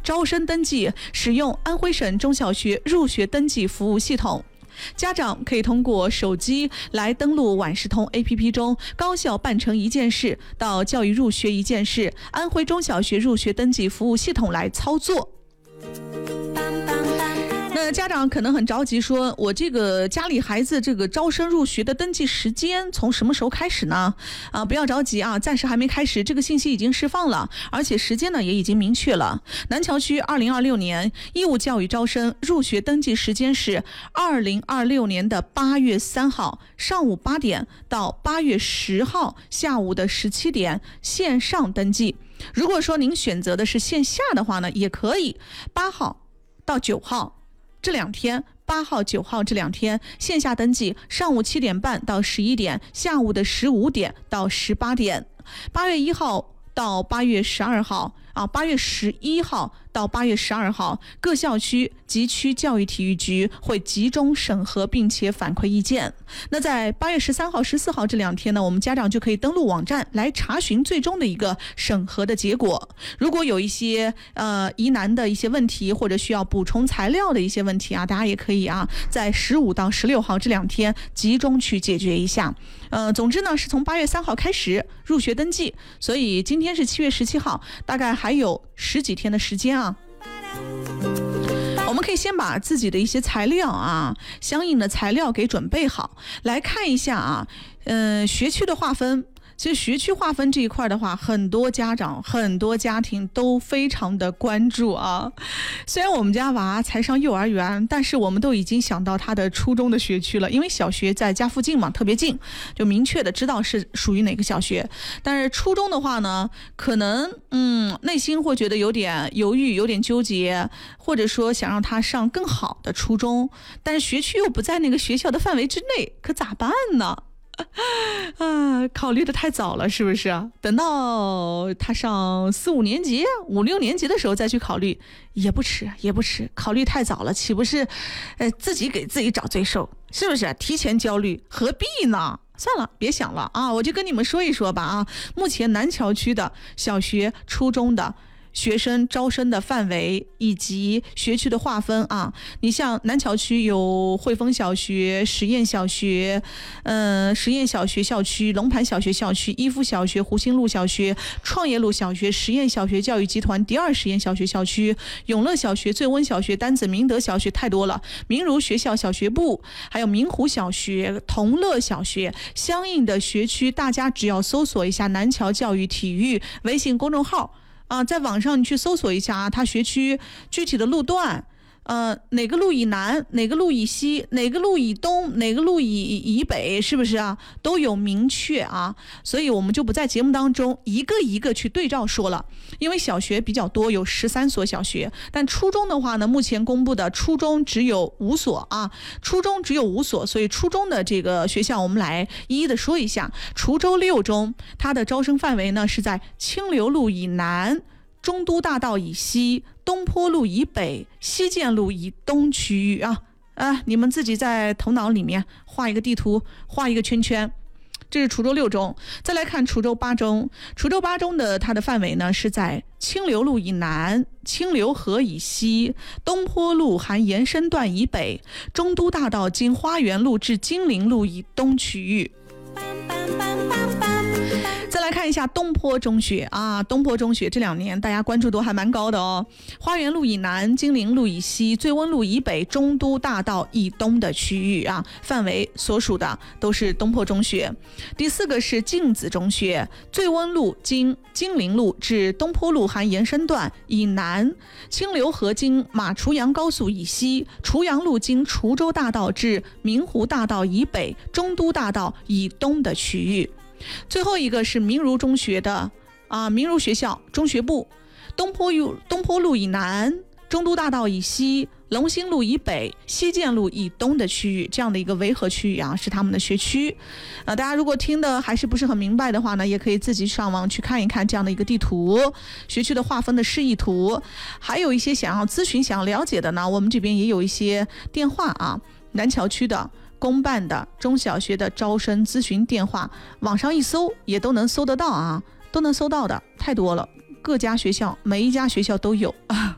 招生登记使用安徽省中小学入学登记服务系统。家长可以通过手机来登录晚视通 APP 中高校办成一件事到教育入学一件事安徽中小学入学登记服务系统来操作。那家长可能很着急，说我这个家里孩子这个招生入学的登记时间从什么时候开始呢？不要着急啊，暂时还没开始，这个信息已经释放了，而且时间呢也已经明确了。南桥区2026年义务教育招生入学登记时间是2026年的8月3号上午8点到8月10号下午的17点线上登记。如果说您选择的是线下的话呢，也可以8号到9号这2天，8号、9号这2天线下登记，上午7点半到11点，下午的15点到18点。8月1号到8月12号8月11号到8月12号，各校区及区教育体育局会集中审核并且反馈意见。那在8月13号、14号这2天呢，我们家长就可以登录网站来查询最终的一个审核的结果。如果有一些疑难的一些问题，或者需要补充材料的一些问题大家也可以在15到16号这2天集中去解决一下。总之呢，是从8月3号开始入学登记，所以今天是7月17号，大概还有10几天的时间我们可以先把自己的一些材料相应的材料给准备好，来看一下学区的划分。其实学区划分这一块的话，很多家长很多家庭都非常的关注虽然我们家娃才上幼儿园，但是我们都已经想到他的初中的学区了，因为小学在家附近嘛，特别近，就明确的知道是属于哪个小学。但是初中的话呢，可能内心会觉得有点犹豫，有点纠结，或者说想让他上更好的初中，但是学区又不在那个学校的范围之内，可咋办呢？考虑的太早了，是不是？等到他上4、5年级、5、6年级的时候再去考虑，也不迟。考虑太早了，岂不是自己给自己找罪受？是不是？提前焦虑，何必呢？算了，别想了我就跟你们说一说吧目前南桥区的小学、初中的学生招生的范围以及学区的划分你像南桥区有汇丰小学、实验小学、实验小学校区、龙盘小学校区、一夫小学、湖心路小学、创业路小学、实验小学教育集团第2实验小学校区、永乐小学、醉温小学、丹子明德小学，太多了，明如学校小学部，还有明湖小学、同乐小学，相应的学区大家只要搜索一下南桥教育体育微信公众号在网上你去搜索一下它学区具体的路段，哪个路以南，哪个路以西，哪个路以东，哪个路以北，是不是都有明确所以我们就不在节目当中一个一个去对照说了，因为小学比较多，有13所小学，但初中的话呢，目前公布的初中只有5所初中只有5所，所以初中的这个学校我们来一一的说一下。滁州6中它的招生范围呢是在清流路以南、中都大道以西、东坡路以北、西涧路以东区域你们自己在头脑里面画一个地图，画一个圈圈。这是滁州6中。再来看滁州8中，滁州8中的它的范围呢是在清流路以南、清流河以西、东坡路含延伸段以北、中都大道经花园路至金陵路以东区域。再来看一下东坡中学东坡中学这2年大家关注度还蛮高的花园路以南、金陵路以西、醉温路以北、中都大道以东的区域范围所属的都是东坡中学。第4个是镜子中学，醉温路经金陵路至东坡路含延伸段以南，清流河经马滁阳高速以西，滁阳路经滁州大道至明湖大道以北、中都大道以东的区域。最后一个是明如中学的明如学校中学部，东坡路以南、中都大道以西、龙兴路以北、西涧路以东的区域，这样的一个围合区域是他们的学区大家如果听的还是不是很明白的话呢，也可以自己上网去看一看这样的一个地图，学区的划分的示意图。还有一些想要咨询、想要了解的呢，我们这边也有一些电话南桥区的公办的中小学的招生咨询电话，网上一搜也都能搜得到都能搜到的，太多了，各家学校每一家学校都有